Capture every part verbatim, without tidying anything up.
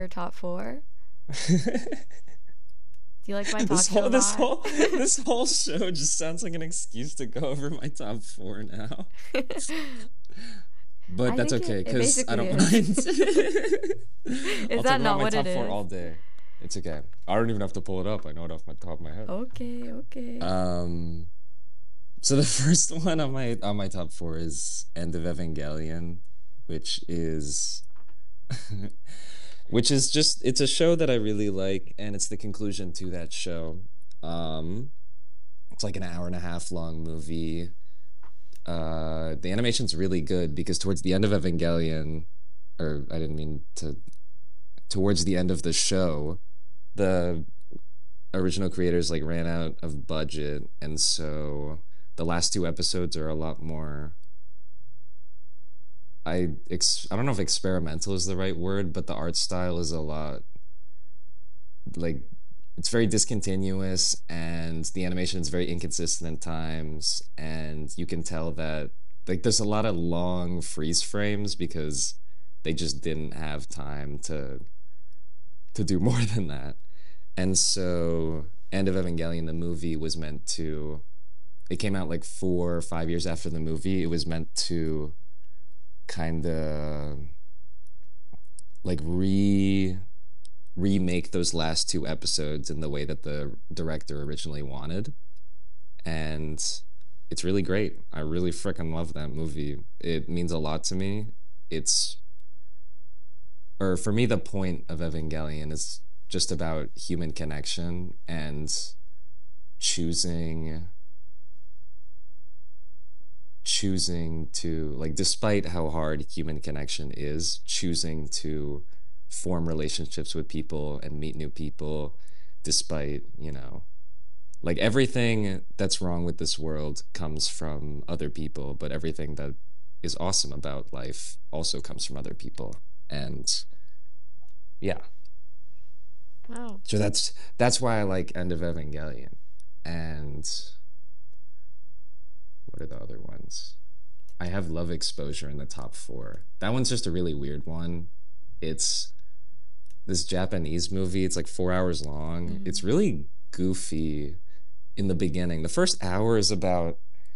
Your top four? Do you like my talk This show whole this vibe? whole this whole show just sounds like an excuse to go over my top four now. But I that's think okay, it, it because I basically don't is. mind. Is I'll talk that about not my what it top four is? all day. It's okay. I don't even have to pull it up. I know it off my top of my head. Okay, okay. Um, so the first one on my on my top four is End of Evangelion, which is which is just it's a show that I really like, and it's the conclusion to that show. Um, it's like an hour and a half long movie. Uh, the animation's really good because towards the end of Evangelion, or I didn't mean to, towards the end of the show, the original creators like ran out of budget, and so the last two episodes are a lot more. I ex- I don't know if experimental is the right word, but the art style is a lot like it's very discontinuous, and the animation is very inconsistent at times, and you can tell that like there's a lot of long freeze frames because they just didn't have time to to do more than that. And so End of Evangelion, the movie, was meant to it came out like four or five years after the movie. It was meant to kind of like re remake those last two episodes in the way that the director originally wanted. And it's really great. I really freaking love that movie. It means a lot to me. It's, or for me, the point of Evangelion is just about human connection and choosing choosing to like despite how hard human connection is, choosing to form relationships with people and meet new people despite, you know, like everything that's wrong with this world comes from other people, but everything that is awesome about life also comes from other people. And yeah. Wow. So that's that's why I like End of Evangelion. And what are the other ones? I have Love Exposure in the top four. That one's just a really weird one. It's this Japanese movie. It's like four hours long. Hmm. It's really goofy in the beginning. The first hour is about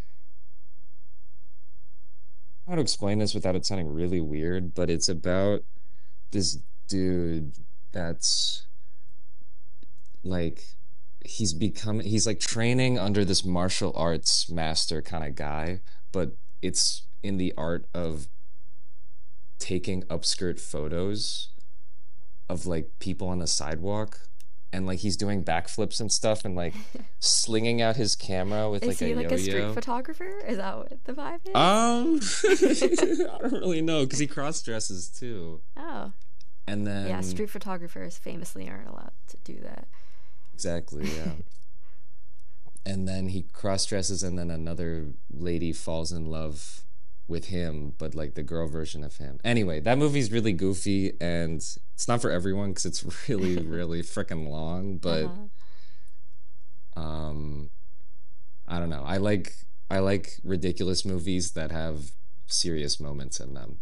how to explain this without it sounding really weird, but it's about this dude that's like he's become he's like training under this martial arts master kind of guy, but it's in the art of taking upskirt photos of like people on the sidewalk, and like he's doing backflips and stuff and like slinging out his camera with Is like a he like a street yo-yo. photographer? Is that what the vibe Um, is? I don't really know because he cross dresses too. Oh. And Yeah, then street photographers famously aren't allowed to do that. exactly, yeah. And then he cross dresses, and then another lady falls in love with him, but like the girl version of him. Anyway, that movie's really goofy, and it's not for everyone because it's really, really freaking long. But Uh-huh. um, I don't know. I like I like ridiculous movies that have serious moments in them.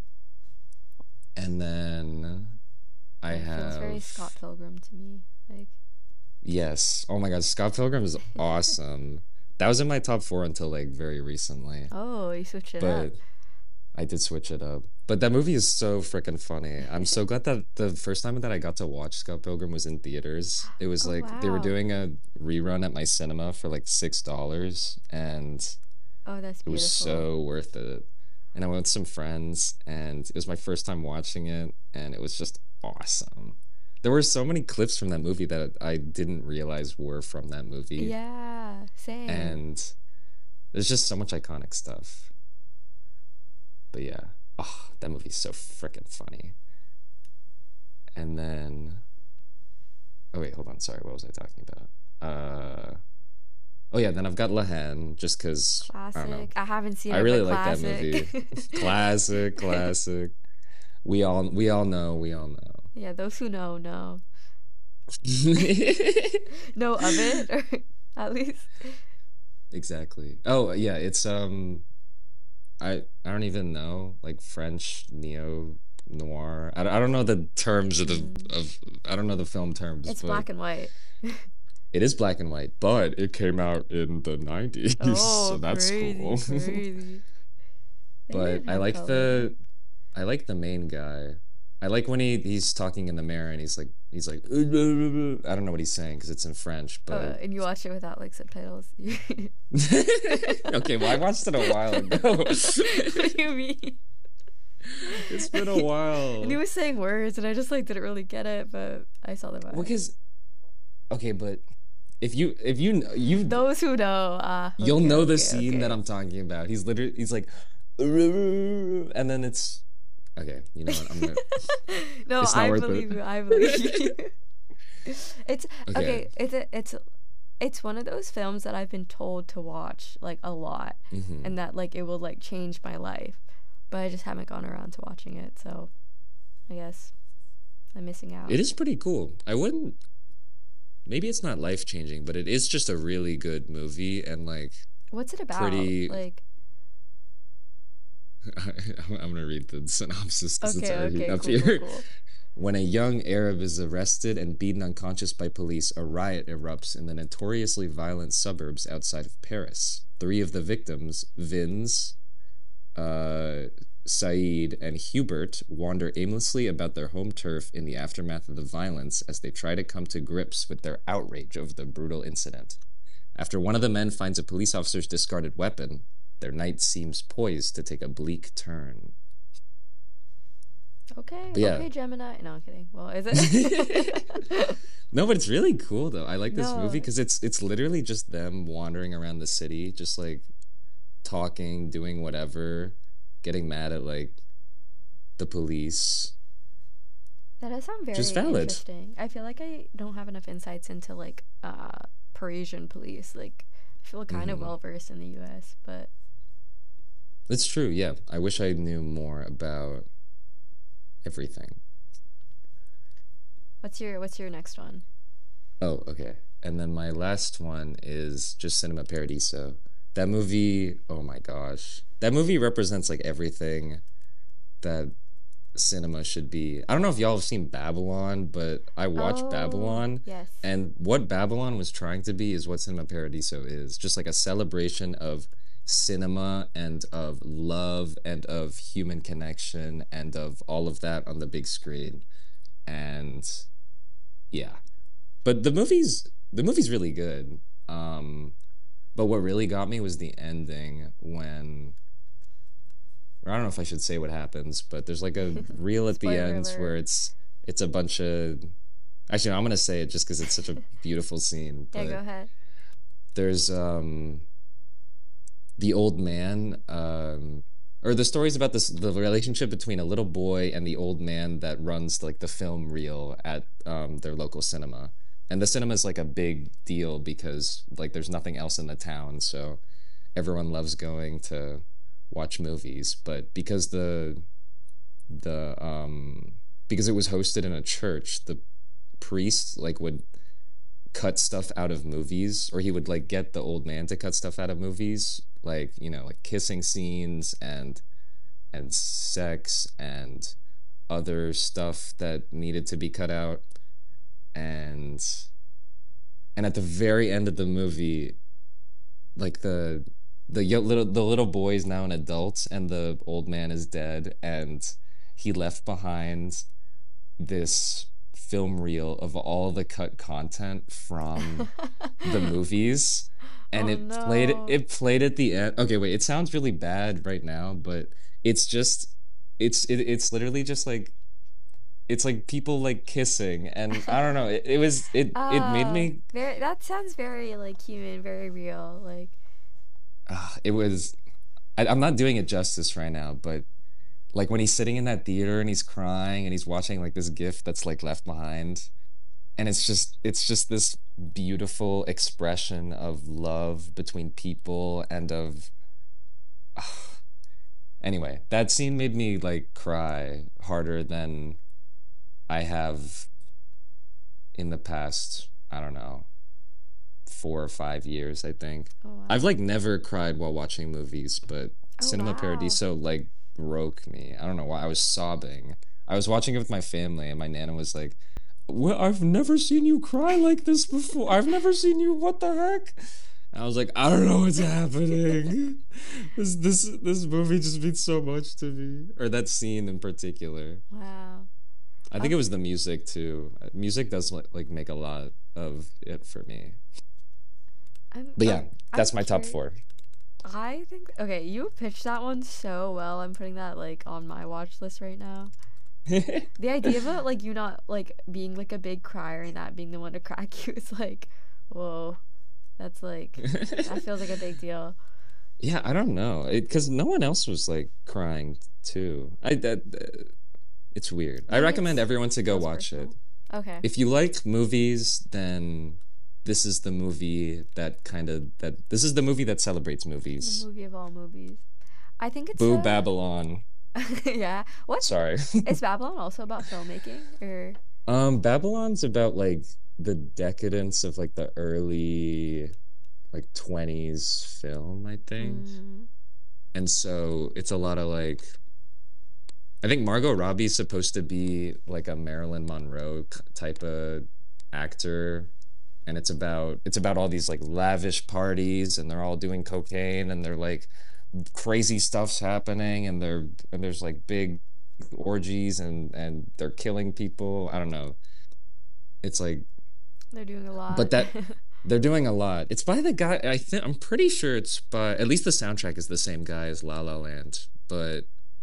And then I It feels very Scott have Pilgrim to me. Like, yes. Oh my God, Scott Pilgrim is awesome. That was in my top four until like very recently, oh, you switched it up. but I did switch it up. But that movie is so freaking funny. I'm so glad that the first time that I got to watch Scott Pilgrim was in theaters. It was Oh, like they were wow. doing a rerun at my cinema for like six dollars, and Oh, that's it was beautiful. so worth it. And I went with some friends, and it was my first time watching it, and it was just awesome. There were so many clips from that movie that I didn't realize were from that movie, Yeah, same. and there's just so much iconic stuff. But yeah, oh, that movie's so freaking funny. And then, oh wait, hold on, sorry, what was I talking about? Uh, oh yeah, then I've got La Haine, just because I don't know, Classic. I haven't seen I it, but really like that movie. classic. Classic, classic. We all we all know, we all know. Yeah, those who know, know. Know of it, or at least. Exactly. Oh yeah, it's um I I don't even know like French neo noir. I, I don't know the terms of the Mm. of I don't know the film terms, It's but black and white. it is black and white. But it came out in the nineties, so Oh, that's crazy, cool. crazy. They But didn't I have like color. the I like the main guy. I like when he he's talking in the mirror and he's like he's like I don't know what he's saying because it's in French, Uh, but and you watch it without like subtitles. okay, well I watched it a while ago. What do you mean? It's been a And he while. was saying words, and I just like didn't really get it, but I saw the Well, vibe. because okay, but if you if you you Those who know, ah, you'll okay, know the okay, scene that okay. I'm talking about. He's literally he's like and then it's okay, you know what? I'm gonna No, it's not I worth it. believe you. I believe you. It's Okay. okay. It's a, it's it's one of those films that I've been told to watch like a lot, Hmm. and that like it will like change my life, but I just haven't gone around to watching it. So I guess I'm missing out. It is pretty cool. I wouldn't maybe it's not life changing, but it is just a really good movie and like What's it about? pretty. Like, I'm gonna read the synopsis because it's okay, already okay, up cool, cool, here. cool. When a young Arab is arrested and beaten unconscious by police, a riot erupts in the notoriously violent suburbs outside of Paris. Three of the victims, Vince, uh, Saeed, and Hubert, wander aimlessly about their home turf in the aftermath of the violence as they try to come to grips with their outrage over the brutal incident. After one of the men finds a police officer's discarded weapon, their night seems poised to take a bleak turn. Okay, But yeah. okay, Gemini. No, I'm kidding. Well, is it? No, but it's really cool though. I like this movie No, because it's it's literally just them wandering around the city, just like talking, doing whatever, getting mad at like the police. that does sound Just very valid. interesting. I feel like I don't have enough insights into like uh Parisian police. Like, I feel kind of Hmm. well versed in the U S, but It's true. Yeah, I wish I knew more about everything. what's your what's your next one? Oh, okay. And then my last one is just Cinema Paradiso. That movie, oh my gosh. That movie represents like everything that cinema should be. I don't know if y'all have seen Babylon, but I watched Oh, Babylon, yes. and what Babylon was trying to be is what Cinema Paradiso is. Just like a celebration of cinema and of love and of human connection and of all of that on the big screen. And yeah. But the movie's the movie's really good. Um but what really got me was the ending when I don't know if I should say what happens, but there's like a reel at the Spoiler end where alert. it's it's a bunch of actually no, I'm gonna say it just because it's such a beautiful scene. Yeah, go But ahead. there's um the old man, um or the stories about this the relationship between a little boy and the old man that runs like the film reel at um their local cinema. And the cinema is like a big deal because like there's nothing else in the town, so everyone loves going to watch movies. But because the the um because it was hosted in a church, the priest like would cut stuff out of movies, or he would like get the old man to cut stuff out of movies, like you know like kissing scenes and and sex and other stuff that needed to be cut out. And and at the very end of the movie, like the the little the little boy is now an adult and the old man is dead, and he left behind this film reel of all the cut content from the movies, and Oh it played no. it played at the end. Okay, wait, it sounds really bad right now, but it's just it's it, it's literally just like it's like people like kissing, and I don't know, it, it was it it made uh, me very. That sounds very like human, very real. Like, uh, it was I, I'm not doing it justice right now, but like when he's sitting in that theater and he's crying and he's watching like this gift that's like left behind, and it's just it's just this beautiful expression of love between people and of anyway, that scene made me like cry harder than I have in the past, I don't know, four or five years, I think. oh I've wow. like never cried while watching movies, but Oh Cinema wow. Paradiso like broke me. I don't know why I was sobbing. I was watching it with my family, and my nana was like, "Well, I've never seen you cry like this before. I've never seen you. What the heck?" And I was like, "I don't know what's happening. This this this movie just means so much to me, or that scene in particular." Wow. I think it Okay. was the music too. Uh, Music does like, like make a lot of it for me. I'm But uh, yeah, I'm that's my top curious. four. I think okay, you pitched that one so well. I'm putting that like on my watch list right now. The idea of it, like you not like being like a big crier and that being the one to crack you is like, whoa, that's like that feels like a big deal. Yeah, I don't know. Because no one else was like crying too. I that uh, It's weird. I Maybe recommend it's everyone to go feels watch it. personal. Okay. If you like movies, then this is the movie that kind of that this is the movie that celebrates The movies. movie of all movies. I think it's Boo a Babylon. yeah. What's Sorry. is Babylon also about filmmaking or Um, Babylon's about like the decadence of like the early like twenties film, I think. mm, And so it's a lot of like I think Margot Robbie's supposed to be like a Marilyn Monroe k- type of actor, and it's about it's about all these like lavish parties, and they're all doing cocaine, and they're like crazy stuff's happening, and they're and there's like big orgies, and and they're killing people. I don't know. It's like, they're doing a lot. but that they're doing a lot. It's by the guy. I think I'm pretty sure it's by at least the soundtrack is the same guy as La La Land, but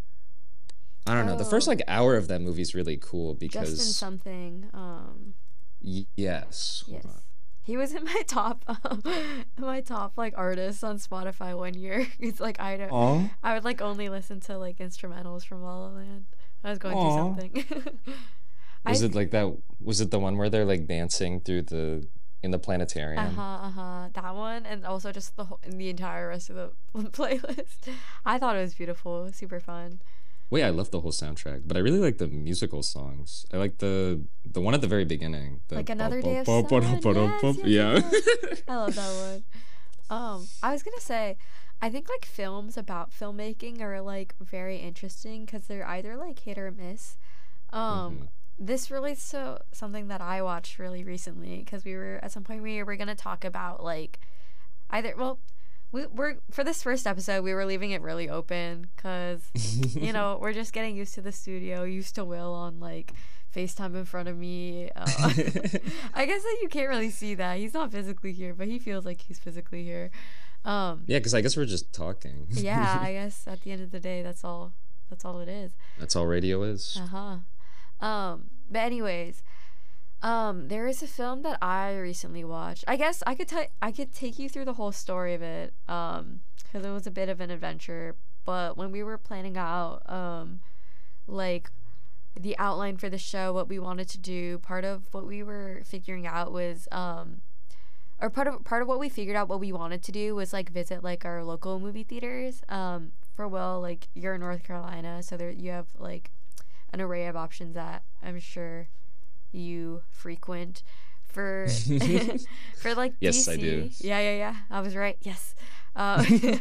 I don't know. The first Oh, like hour of that movie is really cool Justin because something. Um, y- yes, hold yes. on. He was in my top, um, my top like artists on Spotify one year. It's like I don't, Aw, I would like only listen to like instrumentals from La La Land. I was going through aw. something. I Was th- it like that? Was it the one where they're like dancing through the in the uh huh planetarium? uh huh that one and also just the whole the entire rest of the playlist. I thought it was beautiful, super fun. Wait, I love the whole soundtrack, but I really like the musical songs. I like the the one at the very beginning. The Like ba- Another ba- Day of ba- ba- da- Sun. ba- da- Yes, ba- yes, yes, yeah. yes. I love that one. Um, I was gonna say, I think like films about filmmaking are like very interesting because they're either like hit or miss. Um, hmm this relates to something that I watched really recently because we were at some point we were gonna talk about like either well, we we're for this first episode we were leaving it really open because you know we're just getting used to the studio, used to Will on like FaceTime in front of me. Uh, I guess that you can't really see that he's not physically here, but he feels like he's physically here. Um, Yeah, because I guess we're just talking. yeah, I guess at the end of the day, that's all. That's all it is. That's all radio is. Uh huh. Um, but anyways, um, there is a film that I recently watched. I guess I could tell. I could take you through the whole story of it. Um, because it was a bit of an adventure. But when we were planning out, um, like the outline for the show, what we wanted to do, part of what we were figuring out was, um, or part of part of what we figured out what we wanted to do was like visit like our local movie theaters. Um, for Will, like you're in North Carolina, so there you have like an array of options that I'm sure you frequent for for like Yes, I do. D C. Yeah, yeah, yeah. I was right. Yes. Uh,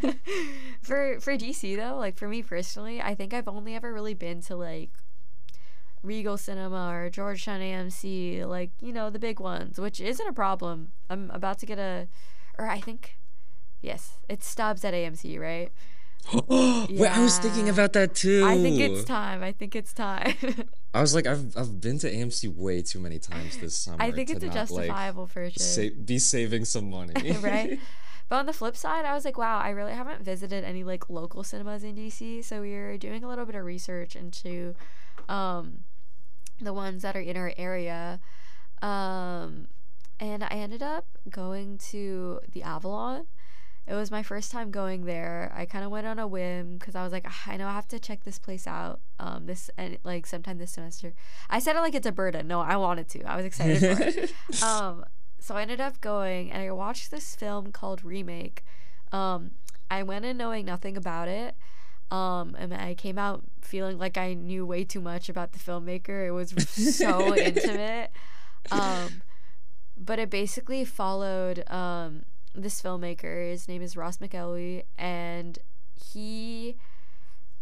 for for D C though, like for me personally, I think I've only ever really been to like Regal Cinema or Georgetown A M C, like you know the big ones, which isn't a problem. I'm about to get a, or I think, yes, it's Stubbs at A M C, right? Wait, I was thinking Yeah. about that I think it's too. time. I think it's time. I was like, I've I've been to A M C way too many times this I summer think to it's a not like justifiable purchase, save be saving some right? money. But on the flip side, I was like, wow, I really haven't visited any like local cinemas in D C. So we were doing a little bit of research into um, the ones that are in our area. Um, and I ended up going to the Avalon. It was my first time going there. I kind of went on a whim because I was like, "Ah, I know I have to check this place out. Um, this and like sometime this semester. I said it like it's a burden. No, I wanted to. I was excited for it. Um, so I ended up going and I watched this film called Remake. Um, I went in knowing nothing about it. Um, and I came out feeling like I knew way too much about the filmmaker. It was so intimate. Um, but it basically followed um, this filmmaker. His name is Ross McElwee, and he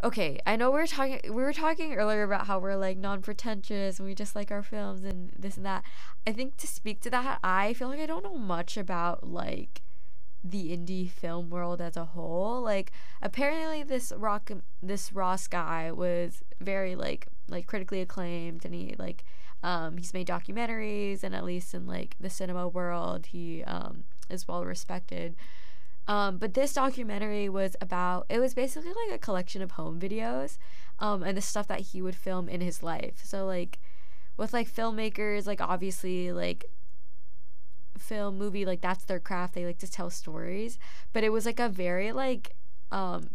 okay, I know we were talking we were talking earlier about how we're like non-pretentious and we just like our films and this and that. I think to speak to that, I feel like I don't know much about like the indie film world as a whole. Like apparently this rock this Ross guy was very like like critically acclaimed, and he like um he's made documentaries, and at least in like the cinema world he um is well respected. Um, but this documentary was about, it was basically like a collection of home videos, um, and the stuff that he would film in his life. So, like, with like filmmakers, like, obviously, like, film, movie, like, that's their craft. They like to tell stories. But it was like a very, like, um,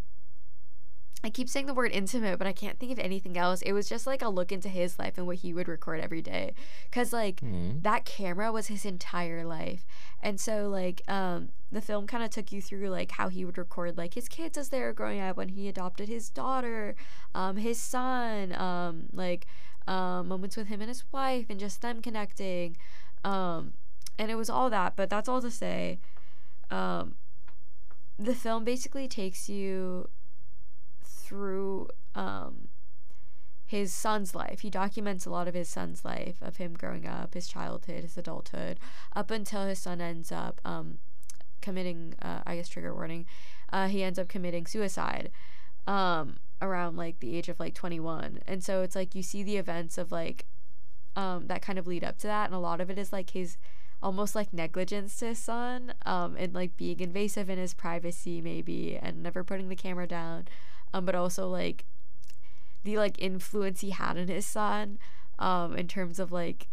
I keep saying the word intimate, but I can't think of anything else. It was just like a look into his life and what he would record every day. Cause like Mm. that camera was his entire life. And so like um the film kind of took you through like how he would record like his kids as they were growing up, when he adopted his daughter, um, his son, um, like um moments with him and his wife and just them connecting. Um and it was all that, but that's all to say, um the film basically takes you through um, his son's life. He documents a lot of his son's life, of him growing up, his childhood, his adulthood, up until his son ends up um, committing, uh, I guess, trigger warning, uh, he ends up committing suicide um, around like the age of like twenty-one. And so it's like you see the events of like um, that kind of lead up to that. And a lot of it is like his almost like negligence to his son, um, and like being invasive in his privacy maybe, and never putting the camera down, um, but also like the like influence he had on his son, um, in terms of like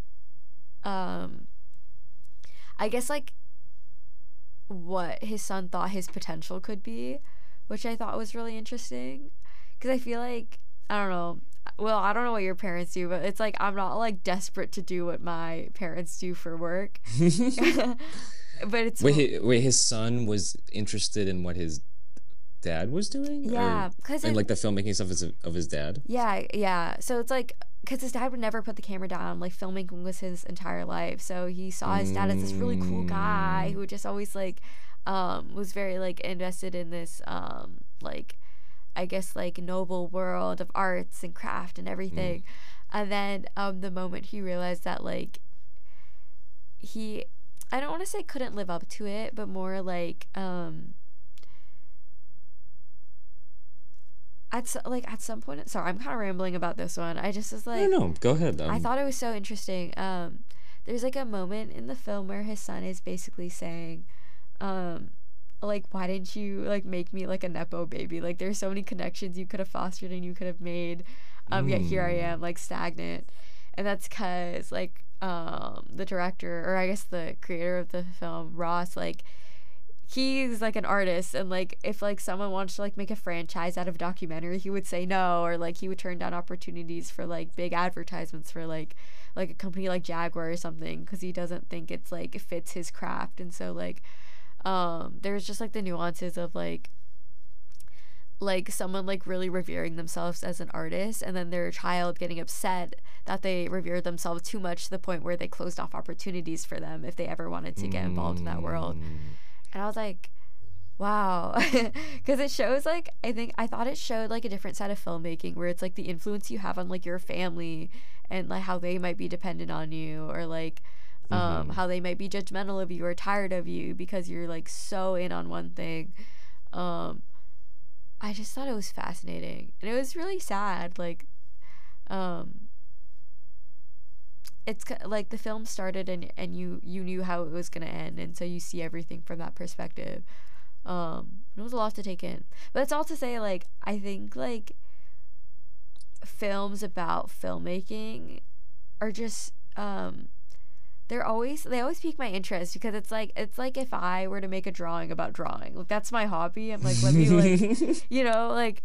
um, I guess like what his son thought his potential could be, which I thought was really interesting, because I feel like, I don't know, well, I don't know what your parents do, but it's like I'm not like desperate to do what my parents do for work. But it's Wait, hi- wait, his son was interested in what his dad was doing, or yeah, because and it like the filmmaking stuff is of his dad. yeah, yeah. So it's like, because his dad would never put the camera down. Like filmmaking was his entire life. So he saw his dad as this really cool guy Mm. who just always like, um, was very like invested in this, um, like, I guess like noble world of arts and craft and Mm. everything. And then, um, the moment he realized that like he, I don't want to say couldn't live up to it, but more like, um, at s- like at some point, sorry, I'm kind of rambling about this one. I just was I don't like, know. Go ahead. I Um. thought it was so interesting. Um, there's like a moment in the film where his son is basically saying, um, like, why didn't you like make me like a nepo baby? Like, there's so many connections you could have fostered and you could have made, um, yet here I Mm. am like stagnant, and that's because like um the director, or I guess the creator of the film, Ross, like he's like an artist, and like if like someone wants to like make a franchise out of a documentary, he would say no, or like he would turn down opportunities for like big advertisements for like like a company like Jaguar or something, because he doesn't think it's like it fits his craft. And so like um there's just like the nuances of like like someone like really revering themselves as an artist, and then their child getting upset that they revere themselves too much to the point where they closed off opportunities for them if they ever wanted to get involved in that world. Mm. And I was like, wow. Because it shows like, I think I thought it showed like a different side of filmmaking, where it's like the influence you have on like your family, and like how they might be dependent on you, or like um Mm-hmm. how they might be judgmental of you or tired of you because you're like so in on one thing. um I just thought it was fascinating, and it was really sad. Like um it's like the film started, and and you you knew how it was going to end, and so you see everything from that perspective. Um it was a lot to take in, but it's all to say, like, I think like films about filmmaking are just um they're always they always pique my interest, because it's like it's like if I were to make a drawing about drawing, like that's my hobby. I'm like, let me like, you know, like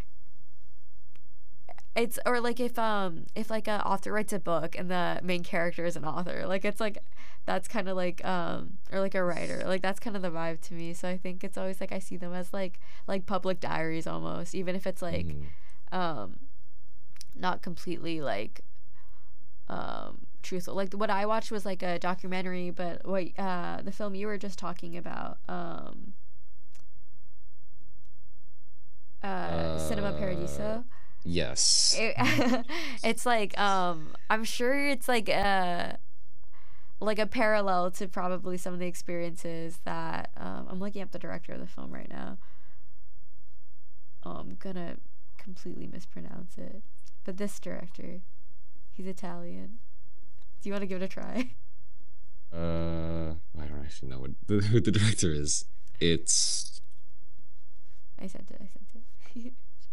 it's, or like if um if like a author writes a book and the main character is an author, like it's like that's kind of like um or like a writer, like that's kind of the vibe to me. So I think it's always like I see them as like like public diaries almost, even if it's like Mm-hmm. um not completely like um truthful. Like what I watched was like a documentary, but what uh the film you were just talking about, um uh Cinema Uh, Paradiso. yes. It, it's like um I'm sure it's like a like a parallel to probably some of the experiences that um, I'm looking up the director of the film right now. Oh, I'm gonna completely mispronounce it, but this director, he's Italian. Do you want to give it a try? Uh, I don't actually know what the, who the director is. It's I sent it. I sent it.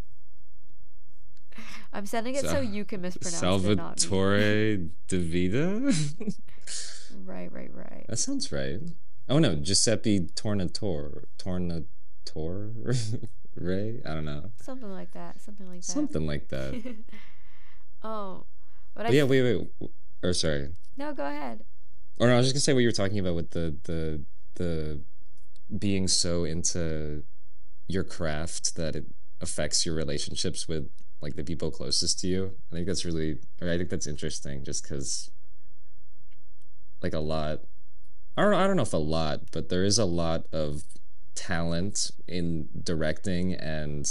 I'm sending it so Sa- you can mispronounce it, not me. Salvatore De Vita. Right, right, right. That sounds right. Oh no, Giuseppe Tornatore. Tornatore? Ray? I don't know. Something like that. Something like that. Something like that. Oh, but I. But yeah, F- wait, wait. Or sorry. no, go ahead. Or no, I was just gonna say what you were talking about with the the the being so into your craft that it affects your relationships with like the people closest to you. I think that's really, or I think that's interesting, just because like a lot. I don't, I don't know if a lot, but there is a lot of talent in directing and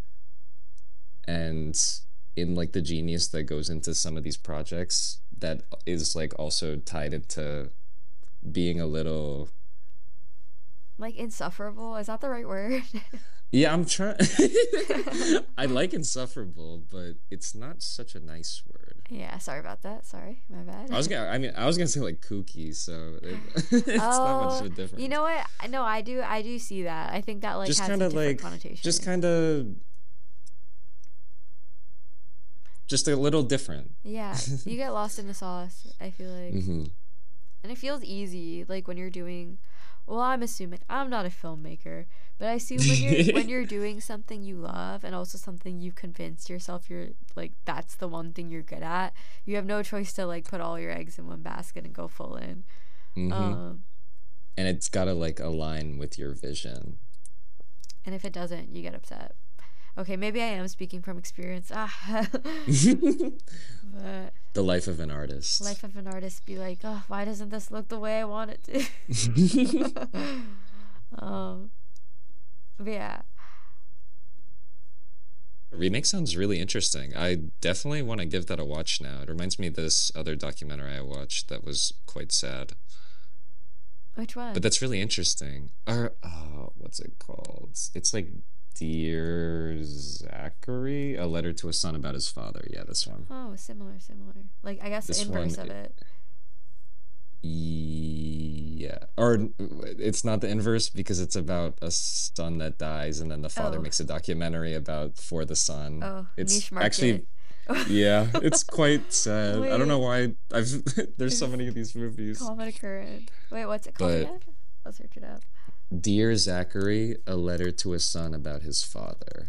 and in like the genius that goes into some of these projects that is like also tied into being a little. Like insufferable. Is that the right word? Yeah, I'm trying. I like insufferable, but it's not such a nice word. Yeah, sorry about that. Sorry, my bad. I was gonna. I mean, I was gonna say like kooky, so it, it's not much Oh, of a difference. you know what? I- No, I do. I do see that. I think that like Just has kind a of different like, just connotation. kind of, just a little different. Yeah, you get lost in the sauce. I feel like, Hmm. and it feels easy. Like when you're doing. Well, I'm assuming I'm not a filmmaker, but I assume when you're when you're doing something you love and also something you've convinced yourself you're like that's the one thing you're good at, you have no choice to like put all your eggs in one basket and go full in. Hmm. Um, And it's gotta like align with your vision. and if it doesn't, you get upset. Okay, maybe I am speaking from experience. Ah, The but life of an artist. life of an artist be like, oh, why doesn't this look the way I want it to? um, but yeah, Remake sounds really interesting. I definitely want to give that a watch now. It reminds me of this other documentary I watched that was quite sad. which But one? that's really interesting. Or oh, what's it called? It's like Dear Zachary, a letter to a son about his father. Yeah, this one. Oh, similar, similar. Like I guess the This one, inverse of it. yeah. Or it's not the inverse because it's about a son that dies and then the father Oh, makes a documentary about for the son. oh, It's niche market. actually, yeah, it's quite sad. I don't know Wait, why I've there's so is many of these movies. common occurrence. Wait, what's it called But again? I'll search it up. Dear Zachary, a letter to a son about his father.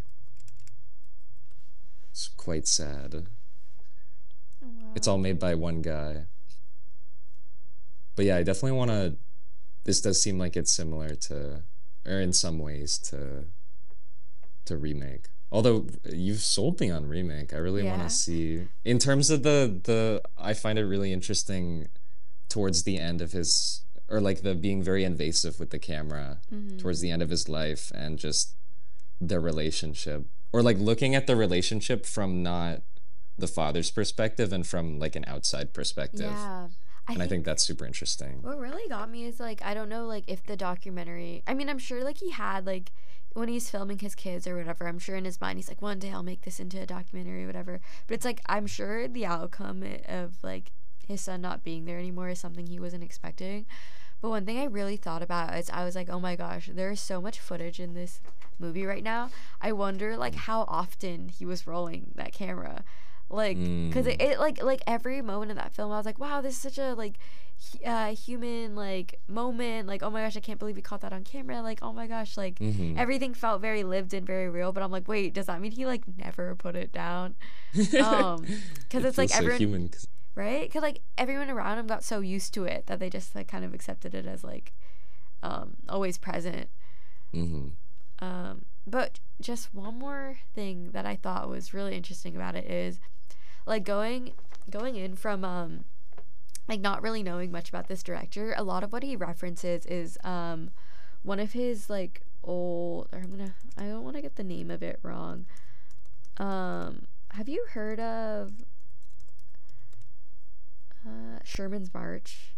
It's quite sad. Oh, It's wow. all made by one guy. But yeah, I definitely want to. This does seem like it's similar to, or in some ways to, to remake. Although you've sold me on remake, I really want to Yeah. see. In terms of the the, I find it really interesting towards the end of his, or like the being very invasive with the camera Mhm. towards the end of his life, and just the relationship, or like looking at the relationship from not the father's perspective and from like an outside perspective. Yeah. I And I think think that's super interesting. what really got me is like I don't know like if the documentary. I mean, I'm sure like he had like when he's filming his kids or whatever. I'm sure in his mind he's like one day I'll make this into a documentary or whatever. But it's like I'm sure the outcome of like his son not being there anymore is something he wasn't expecting. But one thing I really thought about is I was like, oh my gosh, there is so much footage in this movie right now. I wonder like how often he was rolling that camera, like, cause it, Mm, it like like every moment in that film, I was like, wow, this is such a like hu- uh, human like moment. Like, oh my gosh, I can't believe we caught that on camera. Like, oh my gosh, like mm-hmm. everything felt very lived and very real. But I'm like, wait, does that mean he like never put it down? Um, cause It it's like feels so everyone human. 'Cause- right? Cause like everyone around him got so used to it that they just like kind of accepted it as like um always present. mhm. Um, but just one more thing that I thought was really interesting about it is like going going in from um like not really knowing much about this director. A lot of what he references is um one of his like old, or I'm gonna, I don't want to get the name of it wrong. Um, have you heard of uh, Sherman's March?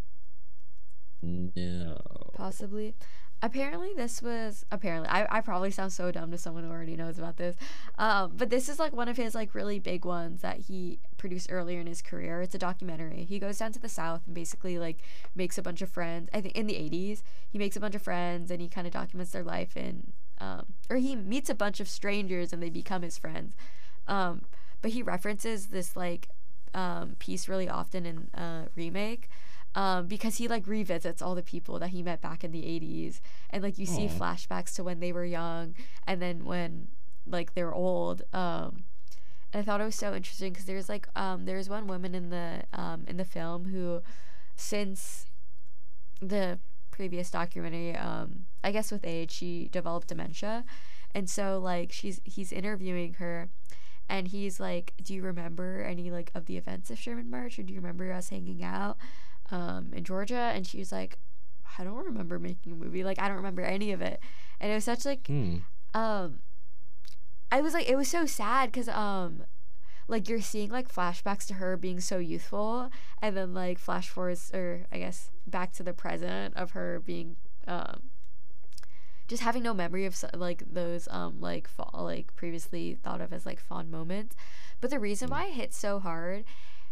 No. Possibly. Apparently this was apparently I, I probably sound so dumb to someone who already knows about this. Um, but this is like one of his like really big ones that he produced earlier in his career. It's a documentary. He goes down to the South and basically like makes a bunch of friends. I think in the eighties, he makes a bunch of friends and he kind of documents their life, and um, or he meets a bunch of strangers and they become his friends. Um, but he references this like um, piece really often in uh, Remake, um, because he like revisits all the people that he met back in the eighties, and like you see Oh. flashbacks to when they were young and then when like they're old. Um, and I thought it was so interesting because there's like um, there's one woman in the um, in the film who, since the previous documentary, um, I guess with age she developed dementia, and so like she's he's interviewing her, and he's like, "Do you remember any like of the events of Sherman March, or do you remember us hanging out um, in Georgia?" And she's like, "I don't remember making a movie. Like I don't remember any of it." And it was such like Hmm. um, I was like, it was so sad because um, like you're seeing like flashbacks to her being so youthful, and then like flash forwards, or I guess back to the present of her being um just having no memory of like those um like fa- like previously thought of as like fond moments. But the reason Hmm. why it hit so hard,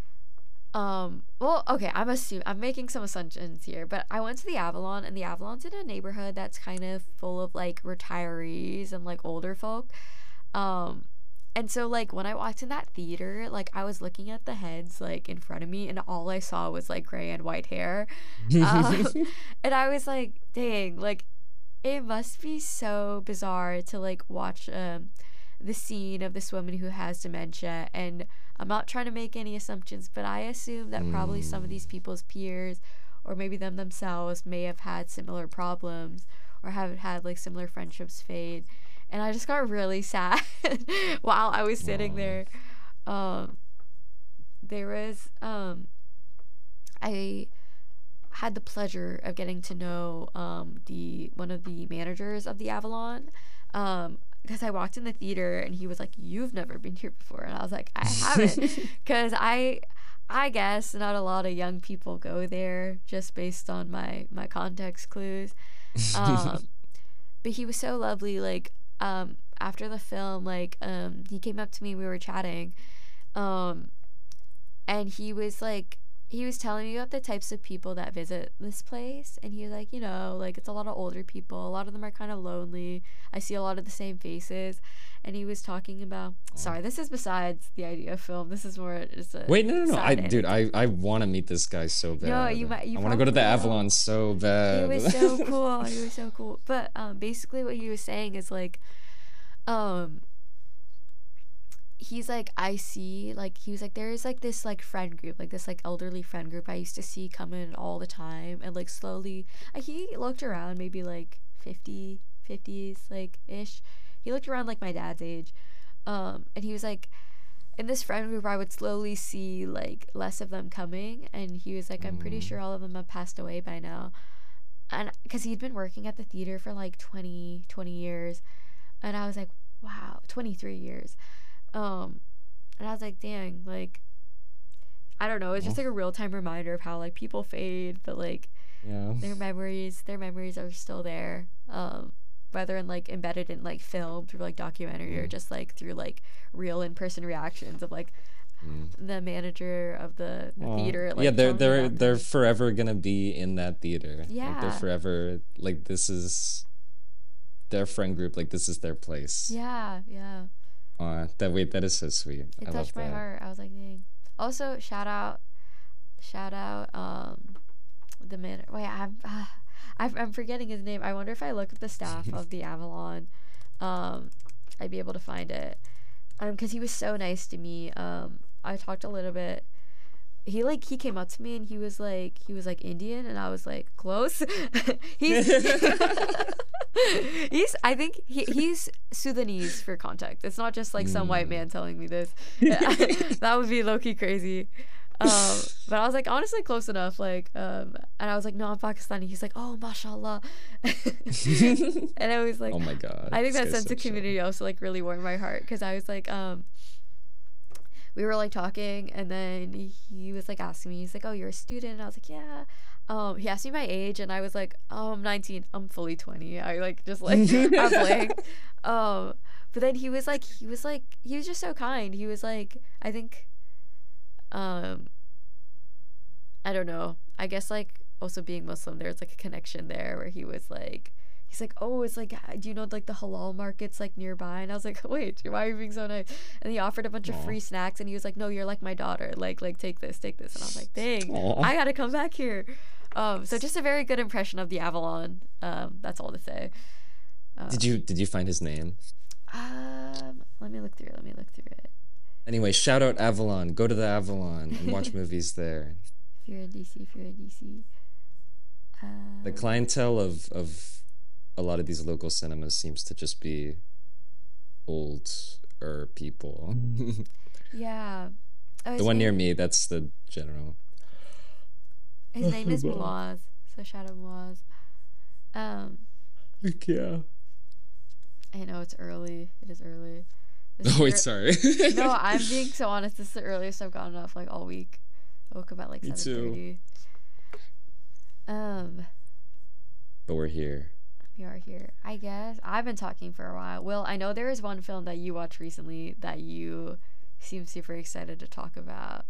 um well, okay, i'm assuming I'm making some assumptions here, but I went to the Avalon, and the Avalon's in a neighborhood that's kind of full of like retirees and like older folk. um and so like when I walked in that theater, like I was looking at the heads like in front of me, and all I saw was like gray and white hair. um and I was like, dang, like it must be so bizarre to like watch um the scene of this woman who has dementia. And I'm not trying to make any assumptions, but I assume that probably some of Hmm. these people's peers, or maybe them themselves, may have had similar problems or have had like similar friendships fade. And I just got really sad while I was sitting Oh. there. Um there was um I had the pleasure of getting to know um the one of the managers of the Avalon, um because I walked in the theater and he was like, "You've never been here before," and I was like, "I haven't," because I I guess not a lot of young people go there just based on my my context clues. um but he was so lovely. Like um after the film, like um he came up to me, we were chatting, um and he was like he was telling me about the types of people that visit this place, and he was like, you know, like it's a lot of older people, a lot of them are kind of lonely, I see a lot of the same faces. And he was talking about, Oh. sorry, this is besides the idea of film, this is more just a Wait, no, no, no. I, side dude, anecdote. I, I want to meet this guy so No, you bad. might you I want to go to probably the will. Avalon so He bad. was so cool, he was so cool. But um basically what he was saying is like, um he's like, I see, like he was like, there is like this like friend group, like this like elderly friend group I used to see come in all the time, and like slowly uh, he looked around, maybe like fifty fifties like ish. He looked around like my dad's age. Um and he was like, in this friend group I would slowly see like less of them coming, and he was like, I'm pretty Mm. sure all of them have passed away by now. And because he'd been working at the theater for like twenty twenty years, and I was like, wow, twenty-three years. um and I was like, dang, like I don't know, it's just Oh, like a real time reminder of how like people fade, but like yeah. their memories their memories are still there, um whether in like embedded in like film through like documentary, or Mm. just like through like real in-person reactions of like Mm. the manager of the, the Aw. theater Yeah, like they're telling me they're about they're them. forever gonna be in that theater. Like they're Yeah, forever like this is their friend group. Like this is their place. yeah, yeah. Uh, that wait, that is so sweet. It I love touched my that. heart. I was like, dang. Also, shout out, shout out, um, the man. Wait, I'm, uh, I'm, I'm forgetting his name. I wonder if I look up the staff of the Avalon, um, I'd be able to find it. Um, because he was so nice to me. Um, I talked a little bit. He like he came up to me and he was like he was like Indian, and I was like, close. he's he's I think he, he's Sudanese, for context. It's not just like some white Mm. man telling me this. That would be low key crazy. Um, but I was like, honestly, close enough. Like, um, and I was like, no, I'm Pakistani. He's like, oh, mashallah. And I was like, Oh my god, I think this that guy's sense so of chill. community also like really warmed my heart because I was like, um, we were like talking, and then he was like asking me, he's like, oh, you're a student? And I was like, yeah. Um, he asked me my age, and I was like, oh, I'm nineteen. I'm fully twenty. I like just like I blanked. Um, but then he was like, he was like, he was just so kind. He was like, I think, um, I don't know. I guess like also being Muslim, there's like a connection there where he was like, he's like, oh, it's like, do you know like the halal markets like nearby? And I was like, wait, why are you being so nice? And he offered a bunch of Aw. free snacks, and he was like, no, you're like my daughter. Like, like take this, take this. And I was like, dang, Aw. I gotta come back here. Um, so just a very good impression of the Avalon. Um, that's all to say. Um, Did you did you find his name? um, let me look through. Let me look through it. Anyway, shout out Avalon. Go to the Avalon and watch movies there. If you're in D C, if you're in D C. The Um, clientele of of a lot of these local cinemas seems to just be older people. yeah. Oh, The his one near name. me, that's the general. His name is Muaz. So shout out Muaz. Um, Yeah. I know it's early. It is early. This is Oh wait, the sorry. ear- no, I'm being so honest. This is the earliest I've gotten up like all week. I woke up at like Me seven too. thirty. Um, But we're here. we are here. I guess I've been talking for a while. Will, I know there is one film that you watched recently that you seem super excited to talk about.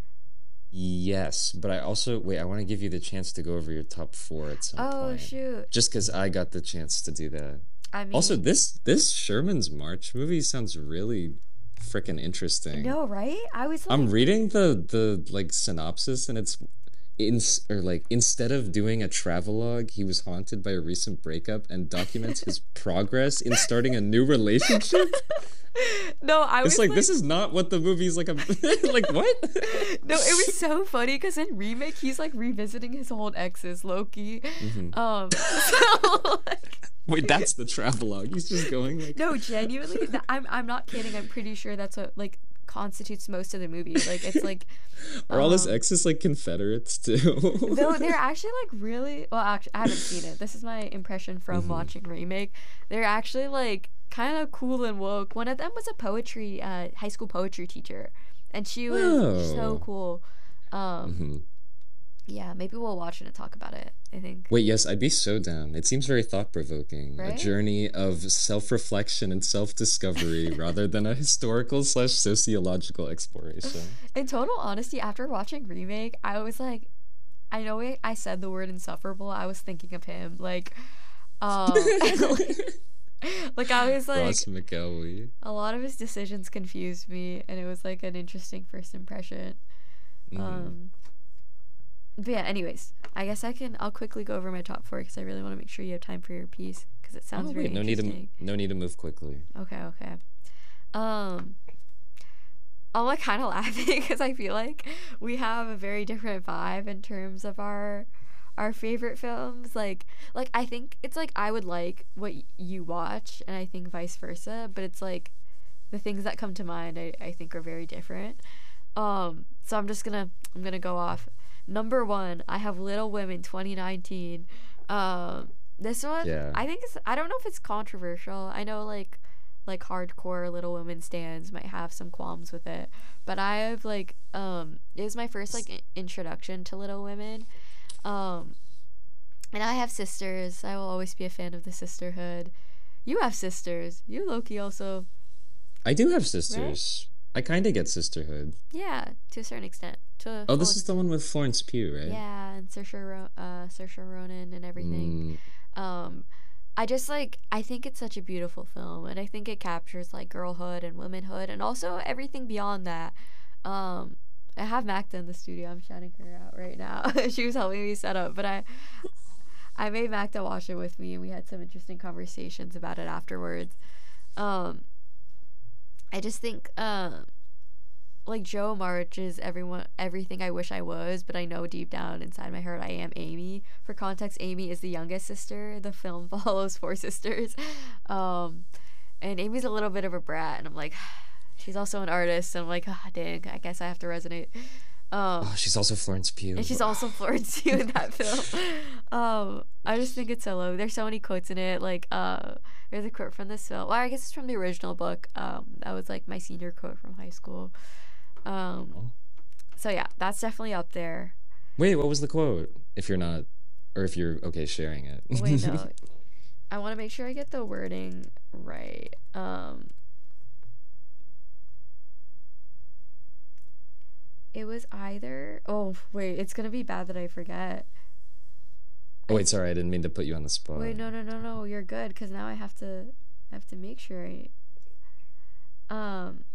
Yes, but I also wait, I want to give you the chance to go over your top four at some Oh point. shoot! Just because I got the chance to do that. I Also, mean, this this Sherman's March movie sounds really freaking interesting. no, right? I was like, I'm reading the the like synopsis and it's in or like instead of doing a travelogue, he was haunted by a recent breakup and documents his progress in starting a new relationship. no, I was It's like like, this is not what the movie's like. A, like what? no, it was so funny because in remake he's like revisiting his old exes, Loki. Mhm. Um, so like, Wait, that's the travelogue. He's just going like no, genuinely, th- I'm I'm not kidding. I'm pretty sure that's what like constitutes most of the movie. Like it's like, Are all his um, exes like Confederates too? though they're actually like really well. Actually, I haven't seen it. This is my impression from Mhm. watching remake. They're actually like kind of cool and woke. One of them was a poetry, uh, high school poetry teacher, and she was so Oh. cool. Um, Mhm. yeah, maybe we'll watch it and talk about it. I think. Wait, yes, I'd be so down. It seems very thought-provoking. A Right? journey of self-reflection and self-discovery rather than a historical slash sociological exploration. In total honesty, after watching remake, I was like, I know I, I said the word insufferable. I was thinking of him, like, um, like I was like, Ross McElwee. a lot of his decisions confused me, and it was like an interesting first impression. Mhm. Um, but yeah, anyways, I guess I can. I'll quickly go over my top four because I really want to make sure you have time for your piece because it sounds Oh very wait, no need to interesting. no need to move quickly. Okay, okay. Um, I'm like kind of laughing because I feel like we have a very different vibe in terms of our our favorite films. Like, like I think it's like I would like what y- you watch, and I think vice versa. But it's like the things that come to mind, I, I think are very different. Um, so I'm just gonna I'm gonna go off. Number one, I have Little Women twenty nineteen. Um, this one, Yeah. I think it's I don't know if it's controversial. I know like like hardcore Little Women stans might have some qualms with it, but I have like um it was my first like i- introduction to Little Women. Um, and I have sisters. I will always be a fan of the sisterhood. You have sisters. You Loki also, I do have right? sisters. I kind of get sisterhood. Yeah, to a certain extent. To a Oh, full this is the one with Florence Pugh, right? Yeah, and Saoirse, Ro- uh, Saoirse Ronan and everything. Mm, Um, I just like I think it's such a beautiful film, and I think it captures like girlhood and womanhood, and also everything beyond that. Um, I have Magda in the studio. I'm shouting her out right now. She was helping me set up, but I I made Magda watch it with me, and we had some interesting conversations about it afterwards. Um, I just think um like Joe March is everyone everything I wish I was, but I know deep down inside my heart I am Amy. For context, Amy is the youngest sister. The film follows four sisters. Um and Amy's a little bit of a brat, and I'm like she's also an artist, and I'm like, ah, dang, I guess I have to resonate. Um, Oh, she's also Florence and Pugh. she's also Florence Pugh in that film. Um, I just think it's so low. There's so many quotes in it. Like, uh, there's a quote from this film. Well, I guess it's from the original book. Um, that was like my senior quote from high school. Um, Oh. so yeah, that's definitely up there. Wait, what was the quote? If you're not, or if you're okay sharing Wait, it. no, I want to make sure I get the wording right. Um, it was either. Oh wait, it's gonna be bad that I forget. Oh, I wait, sorry, I didn't mean to put you on the Wait, spot. no, no, no, no. You're good because now I have to I have to make sure I um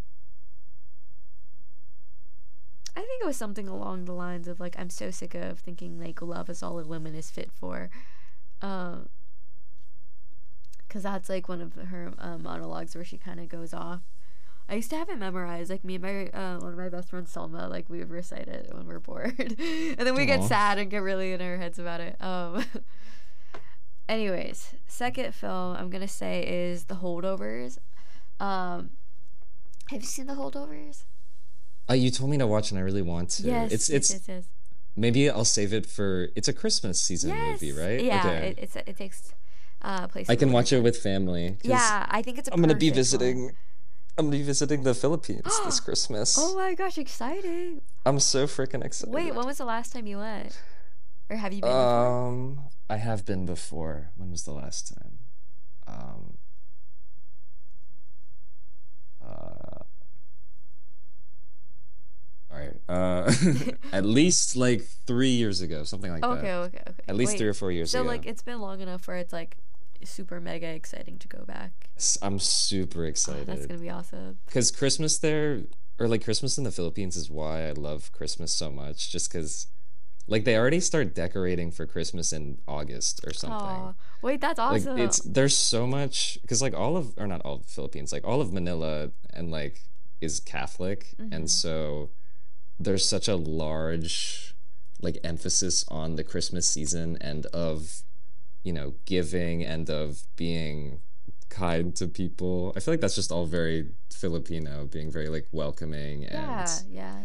I think it was something along the lines of like I'm so sick of thinking like love is all a woman is fit for. Um because that's like one of her uh, monologues where she kind of goes off. I used to have it memorized. Like me and my uh, one of my best friends, Selma, like we would recite it when we're bored, and then we get Aw. sad and get really in our heads about it. Um. Anyways, second film I'm gonna say is The Holdovers. Um, have you seen The Holdovers? Uh, you told me to watch, and I really want to. Yes, It's yes, it's yes, yes. maybe I'll save it for. It's a Christmas season Yes. movie, right? Yeah, Okay. it, it's it takes uh place I in the can watch it wintertime. with family because Yeah, I think it's a I'm gonna be perfect one. visiting. I'm gonna be visiting the Philippines this Oh Christmas. my gosh, exciting! I'm so freaking Wait, excited. when was the last time you went, or have you been before? Um, I have been before. When was the last time? Um, uh, all right. Uh, at least like three years ago, something like Okay, that. okay, okay. At least three Wait, or four years so like ago. it's been long enough where it's like super mega exciting to go back. S- I'm super Oh, that's excited gonna be awesome. because Christmas there, or like Christmas in the Philippines, is why I love Christmas so much. Just because, like, they already start decorating for Christmas in August or something. Oh, wait, that's Like, awesome. it's there's so much because like all of or not all of the Philippines, like all of Manila and like is Catholic, and Mm-hmm. so there's such a large like emphasis on the Christmas season and of you know giving and of being kind to people. I feel like that's just all very Filipino, being very like welcoming and Yeah, yeah.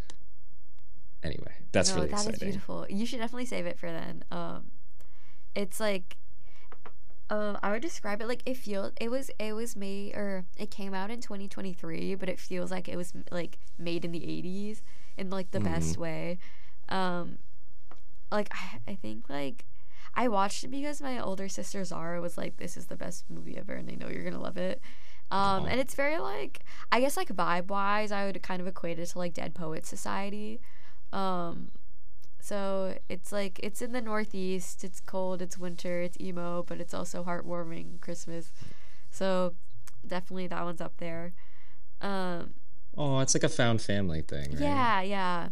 anyway, that's No, really that is exciting. beautiful. You should definitely save it for then. Um, it's like, um, I would describe it like it feels it was it was made or it came out in twenty twenty-three, but it feels like it was like made in the eighties in like the Hmm. best way. Um, like I, I think like I watched it because my older sister Zara was like, "This is the best movie ever," and I know you're gonna love it. Um, Aw. and it's very like I guess like vibe wise, I would kind of equate it to like Dead Poet Society. Um, so it's like it's in the Northeast. It's cold. It's winter. It's emo, but it's also heartwarming Christmas. So definitely that one's up there. Um, Oh, it's like a found family thing, right? yeah, yeah.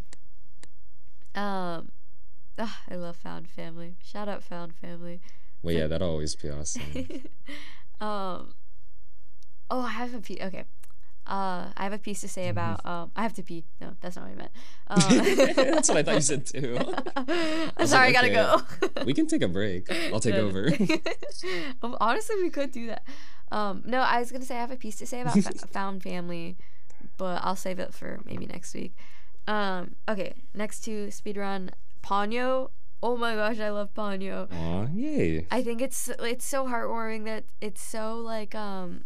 Um, ah, I love Found Family. Shout out Found Family. Well, yeah, But that'll always be awesome. um, oh, I have a piece. Okay. Uh, I have a piece to say about. Um, I have to pee. No, that's not what I meant. That's what I thought you said too. Uh, I I'm was like, sorry, I gotta okay, go. we can take a break. I'll take No, over. no. Um, honestly, we could do that. Um, no, I was gonna say I have a piece to say about fa- Found Family, but I'll save it for maybe next week. Um, okay, next to speedrun Ponyo. Oh my gosh, I love Ponyo. Aw, yay. I think it's it's so heartwarming that it's so like um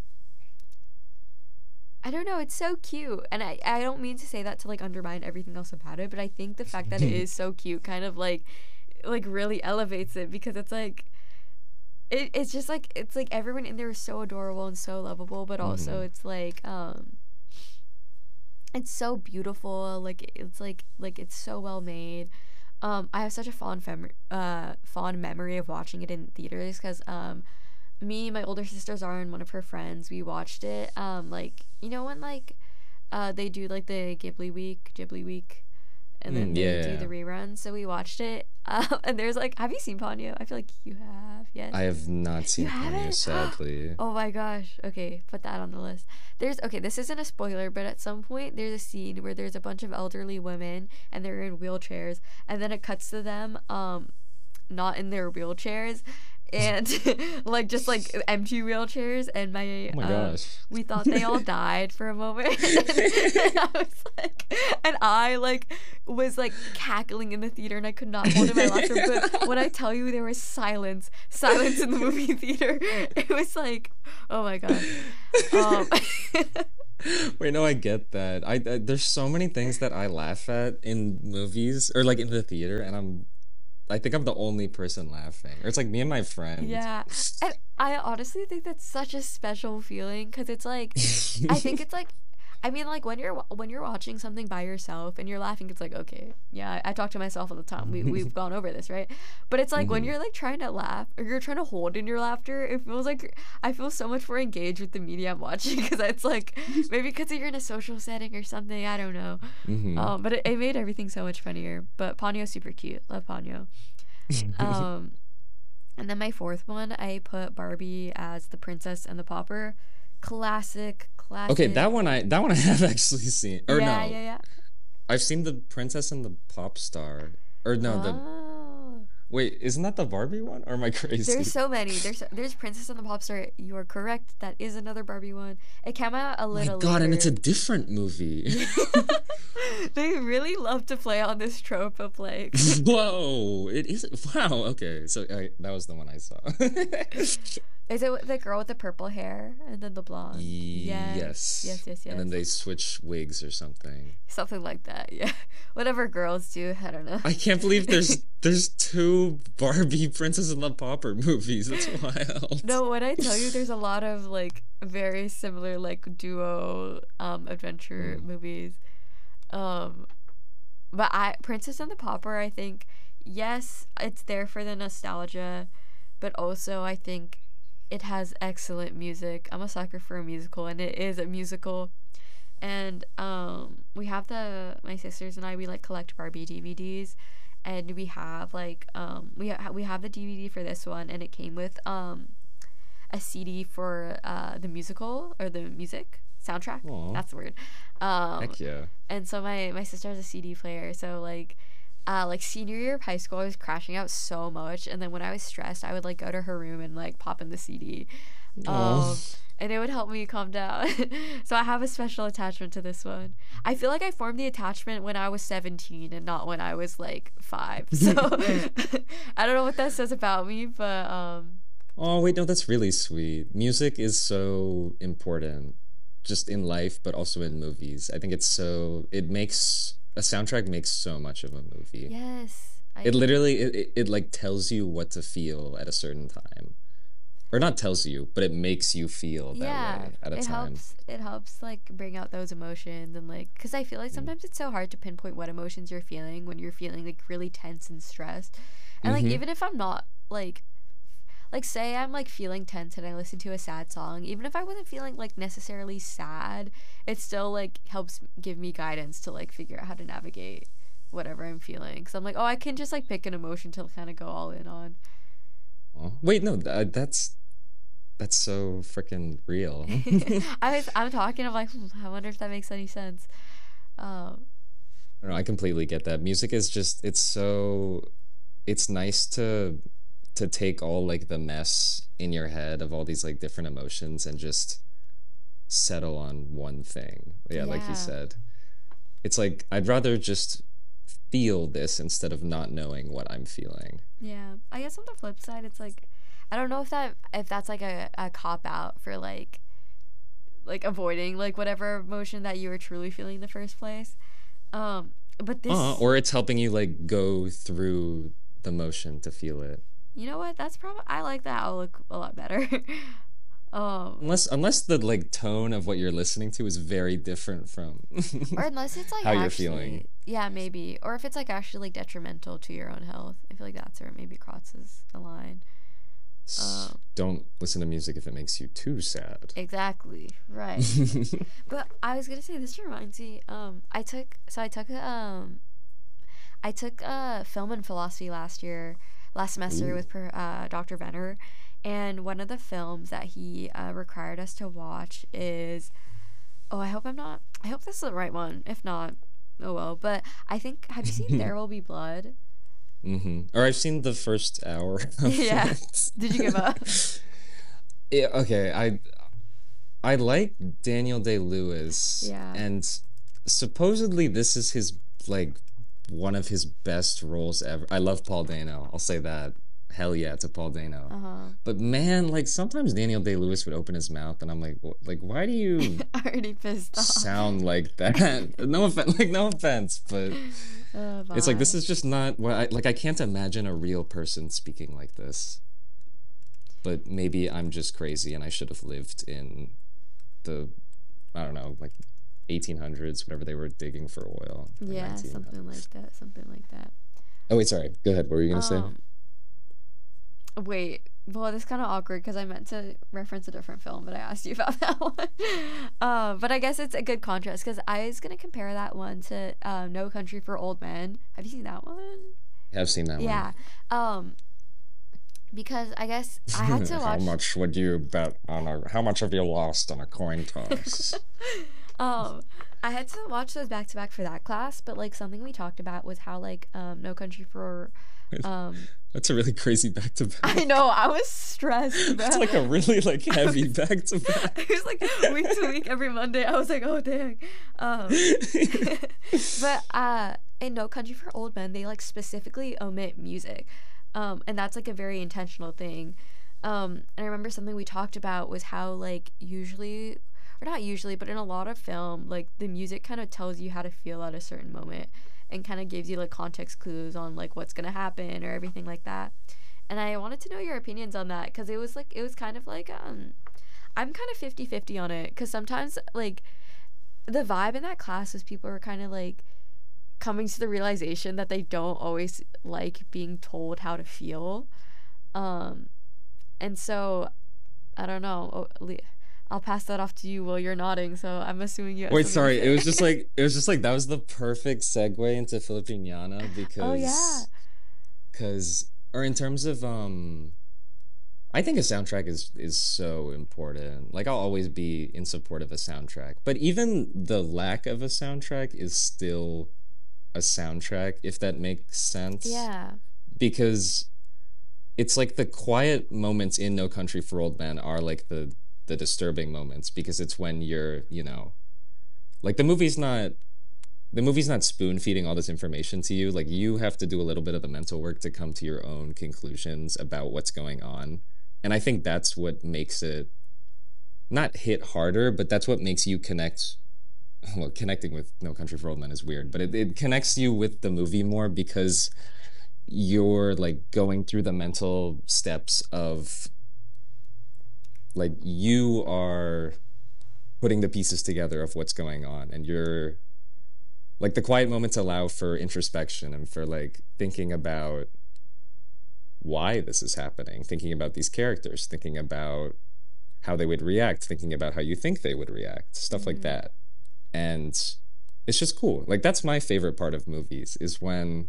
I don't know, it's so cute. And I, I don't mean to say that to like undermine everything else about it, but I think the fact that it is so cute kind of like like really elevates it because it's like it, it's just like it's like everyone in there is so adorable and so lovable, but also Hmm. it's like um it's so beautiful, like it's like like it's so well made. Um I have such a fond fem- uh fond memory of watching it in theaters because um me, my older sister Zara, and one of her friends, we watched it. Um, like you know when like, uh, they do like the Ghibli week, Ghibli week, and then Mm, they do yeah. the reruns. So we watched it. Um, and there's like, have you seen Ponyo? I feel like you have. Yes, I have not you seen Ponyo, haven't. sadly. Oh my gosh. Okay, put that on the list. There's okay. This isn't a spoiler, but at some point there's a scene where there's a bunch of elderly women and they're in wheelchairs, and then it cuts to them. Um, not in their wheelchairs and like just like empty wheelchairs, and my Oh my um gosh. we thought they all died for a moment. And I was like, and I like was like cackling in the theater, and I could not hold in my laughter. But when I tell you there was silence silence in the movie theater, it was like, oh my god. um Wait, no, I get that. I, I there's so many things that I laugh at in movies or like in the theater, and I'm I think I'm the only person laughing. Or it's like me and my friend. Yeah, and I honestly think that's such a special feeling, because it's like, I think it's like, I mean, like when you're wa- when you're watching something by yourself and you're laughing, it's like, okay, yeah, I, I talk to myself all the time. We we've gone over this, right? But it's like when Mhm. you're like trying to laugh, or you're trying to hold in your laughter, it feels like I feel so much more engaged with the media I'm watching, because it's like maybe because you're in a social setting or something. I don't know. Mhm. Um, but it, it made everything so much funnier. But Ponyo's super cute. Love Ponyo. Um. And then my fourth one, I put Barbie as the Princess and the Pauper. Classic, Okay, classic. that one I that one I have actually seen. Or Yeah, no, yeah, yeah. I've seen the Princess and the Pop Star. Or no, the Oh, wait, isn't that the Barbie one? Or am I there's crazy? so many. There's there's Princess and the Popstar. You are correct. That is another Barbie one. It came out a My little God, and it's a later. different movie. They really love to play on this trope of like, Whoa, it is. Wow, okay. So I, that was the one I saw. is it the girl with the purple hair and then the blonde? Yes, Yes. yes, yes, And then yes. they switch wigs or something. Something like that. Yeah, whatever girls do. I don't know. I can't believe there's there's two Barbie Princess and the Pauper movies. That's wild. No, when I tell you there's a lot of like very similar like duo um adventure Mm. movies. Um but I Princess and the Pauper, I think, yes, it's there for the nostalgia, but also I think it has excellent music. I'm a sucker for a musical, and it is a musical. And um we have the my sisters and I, we like collect Barbie D V Ds, and we have like um we ha- we have the D V D for this one, and it came with um a C D for uh, the musical, or the music soundtrack. Aw, That's the word. Um, heck yeah. and so my my sister has a C D player. So like, uh, like senior year of high school, I was crashing out so much, and then when I was stressed, I would like go to her room and like pop in the C D. Oh. Um, and it would help me calm down. So I have a special attachment to this one. I feel like I formed the attachment when I was seventeen and not when I was like five. So I don't know what that says about me, but um, Oh, wait, no, that's really sweet. Music is so important, just in life, but also in movies. I think it's so, it makes, a soundtrack makes so much of a movie. yes, I It agree. literally, it, it, it like tells you what to feel at a certain time. Or not tells you, but it makes you feel that Yeah, way at a it time. helps. It helps like bring out those emotions, and like, cause I feel like Mm. sometimes it's so hard to pinpoint what emotions you're feeling when you're feeling like really tense and stressed. And like, Mm-hmm. even if I'm not like, like say I'm like feeling tense and I listen to a sad song, even if I wasn't feeling like necessarily sad, it still like helps give me guidance to like figure out how to navigate whatever I'm feeling. Cause I'm like, oh, I can just like pick an emotion to kind of go all in on. Oh, wait, no, that, that's, that's so freaking real. I was I'm talking. I'm like, hmm, I wonder if that makes any sense. Um, No, I completely get that. Music is just it's so it's nice to to take all like the mess in your head of all these like different emotions and just settle on one thing. Yeah, like you yeah, said. It's like I'd rather just feel this instead of not knowing what I'm feeling. yeah. I guess on the flip side, it's like, I don't know if that if that's like a, a cop out for like like avoiding like whatever emotion that you were truly feeling in the first place. Um, but Uh, this, or it's helping you like go through the motion to feel it. you know what? That's probably, I like that outlook a lot better. um, Unless unless the like tone of what you're listening to is very different from or unless it's like how you're feeling. actually, yeah, maybe, or if it's like actually like detrimental to your own health. I feel like that's where it maybe crosses a line. S- Um, Don't listen to music if it makes you too sad. exactly right. But I was gonna say, this reminds me. Um, I took so I took a um I took uh film and philosophy last year, last semester Ooh. with per- uh, doctor Venner, and one of the films that he uh, required us to watch is, oh, I hope I'm not I hope this is the right one. If not, oh well. But I think, have you seen There Will Be Blood? Mm-hmm. Or I've seen the first hour of Yeah. it. Did you give up? Yeah, okay, I I like Daniel Day-Lewis, Yeah. and supposedly this is his like one of his best roles ever. I love Paul Dano. I'll say that. Hell yeah to Paul Dano. Uh-huh. But man, like sometimes Daniel Day-Lewis would open his mouth, and I'm like, "Wh- like, why do you Already pissed off. sound like that?" No offense, like no offense, but Oh, it's like this bye. is just not what I like. I can't imagine a real person speaking like this. But maybe I'm just crazy, and I should have lived in the I don't know, like eighteen hundreds, whatever they were digging for oil, or Yeah, something nineteen hundreds. like that. Something like that. Oh wait, sorry. Go ahead. What were you gonna say? Um, Wait. Well, this kind of awkward because I meant to reference a different film, but I asked you about that one. Um, but I guess it's a good contrast because I was gonna compare that one to um, No Country for Old Men. Have you seen that one? I've seen that one. Yeah. Um, because I guess I had to How watch. much would you bet on a? How much have you lost on a coin toss? um, I had to watch those back to back for that class, but like something we talked about was how like um, No Country for um That's a really crazy back to I back. know I was stressed, bro. It's like a really like I heavy was, back to back. it was like week to week every Monday. I was like, oh dang. Um, but uh, in No Country for Old Men, they like specifically omit music, um, and that's like a very intentional thing. Um, and I remember something we talked about was how like usually, or not usually, but in a lot of film, like the music kind of tells you how to feel at a certain moment, and kind of gives you like context clues on like what's gonna happen or everything like that. And I wanted to know your opinions on that because it was like it was kind of like um I'm kind of fifty fifty on it because sometimes like the vibe in that class was people were kind of like coming to the realization that they don't always like being told how to feel. Um, and so I don't know. Oh, I'll pass that off to you while you're nodding. So I'm assuming you have Wait, something to sorry. It say. was just like it was just like that was the perfect segue into Filipiniana Oh yeah, because because or in terms of um I think a soundtrack is is so important. Like I'll always be in support of a soundtrack. But even the lack of a soundtrack is still a soundtrack, if that makes sense. yeah. Because it's like the quiet moments in No Country for Old Men are like the the disturbing moments because it's when you're, you know, like the movie's not the movie's not spoon feeding all this information to you. Like you have to do a little bit of the mental work to come to your own conclusions about what's going on. And I think that's what makes it not hit harder, but that's what makes you connect. Well, connecting with No Country for Old Men is weird, but it, it connects you with the movie more because you're like going through the mental steps of like you are putting the pieces together of what's going on and you're like the quiet moments allow for introspection and for like thinking about why this is happening, thinking about these characters, thinking about how they would react, thinking about how you think they would react, stuff like Mm-hmm. that. And it's just cool. Like that's my favorite part of movies is when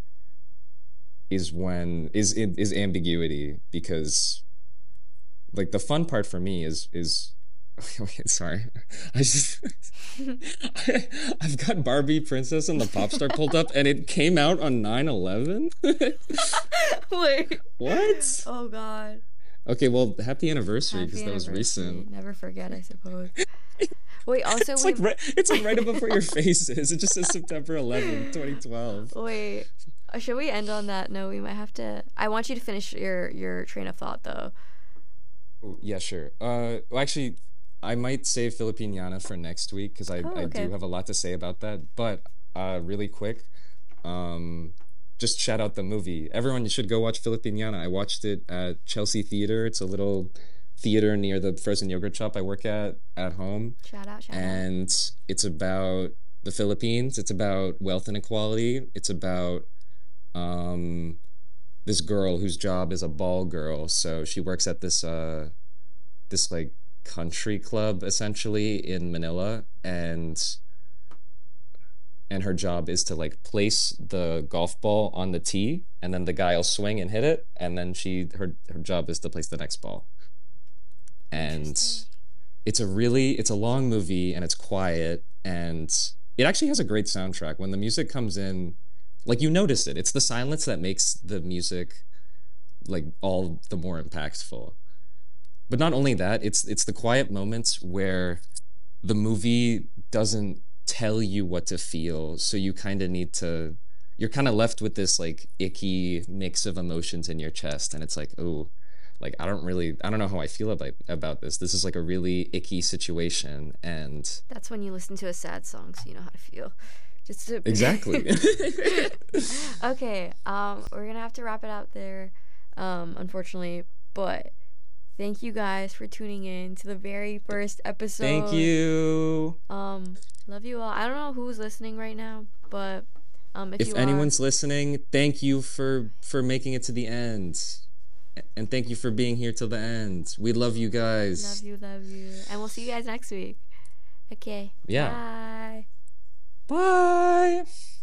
is when is is ambiguity because like the fun part for me is is okay, sorry. I just I, I've got Barbie Princess and the Pop Star pulled up and it came out on nine eleven. Wait. What? Oh God. Okay, well, happy anniversary because Happy that was anniversary. recent. Never forget, I suppose. Wait, also It's we like right, it's like right above where your face is. It just says September eleventh, twenty twelve. wait. uh, Should we end on that? No, we might have to. I want you to finish your your train of thought though. Oh, yeah, sure. Uh, well, actually, I might save Filipiniana for next week because I, Oh, I okay. do have a lot to say about that. But uh, really quick, um, just shout out the movie. Everyone, you should go watch Filipiniana. I watched it at Chelsea Theater. It's a little theater near the frozen yogurt shop I work at at home. Shout out, shout out. And it's about the Philippines. It's about wealth inequality. It's about um, this girl whose job is a ball girl. So she works at this uh, this like country club essentially in Manila, and and her job is to like place the golf ball on the tee, and then the guy will swing and hit it, and then she her her job is to place the next ball. And Interesting. it's a really it's a long movie and it's quiet and it actually has a great soundtrack when the music comes in Like you notice it. It's the silence that makes the music like all the more impactful. But not only that, it's it's the quiet moments where the movie doesn't tell you what to feel, so you kind of need to you're kind of left with this like icky mix of emotions in your chest, and it's like, oh, like I don't really I don't know how I feel about about this. This is like a really icky situation, and That's when you listen to a sad song so you know how to feel. Just to exactly. Okay, um we're going to have to wrap it out there, um unfortunately, but thank you guys for tuning in to the very first episode. Thank you. Um, love you all. I don't know who's listening right now, but um, if, If you anyone's are, listening, thank you for for making it to the end. And thank you for being here till the end. We love you guys. love you, love you, and we'll see you guys next week. Okay. Yeah. Bye. Bye.